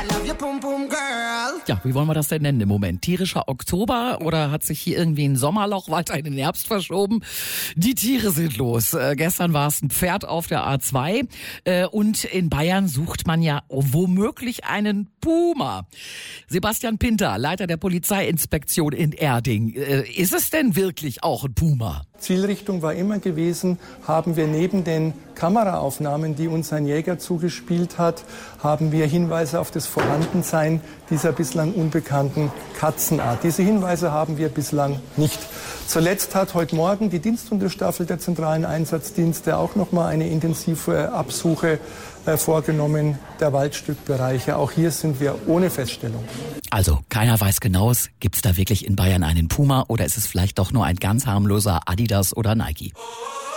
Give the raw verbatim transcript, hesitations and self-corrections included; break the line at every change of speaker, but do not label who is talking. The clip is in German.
Ja, wie wollen wir das denn nennen im Moment? Tierischer Oktober oder hat sich hier irgendwie ein Sommerloch weiter in den Herbst verschoben? Die Tiere sind los. Äh, gestern war es ein Pferd auf der A zwei äh, und in Bayern sucht man ja womöglich einen Puma. Sebastian Pinter, Leiter der Polizeiinspektion in Erding. Äh, ist es denn wirklich auch ein Puma?
Zielrichtung war immer gewesen, haben wir neben den Kameraaufnahmen, die uns ein Jäger zugespielt hat, haben wir Hinweise auf das Vorhandensein dieser bislang unbekannten Katzenart. Diese Hinweise haben wir bislang nicht. Zuletzt hat heute Morgen die Diensthundestaffel der zentralen Einsatzdienste auch noch mal eine intensive Absuche äh, vorgenommen der Waldstückbereiche. Auch hier sind wir ohne Feststellung.
Also keiner weiß genaues, gibt es da wirklich in Bayern einen Puma oder ist es vielleicht doch nur ein ganz harmloser Adidas oder Nike?